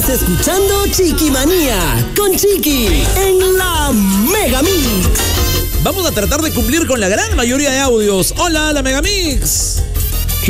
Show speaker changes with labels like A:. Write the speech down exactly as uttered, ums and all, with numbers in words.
A: Estás escuchando Chiquimanía con Chiqui en la Megamix.
B: Vamos a tratar de cumplir con la gran mayoría de audios. Hola, la Megamix.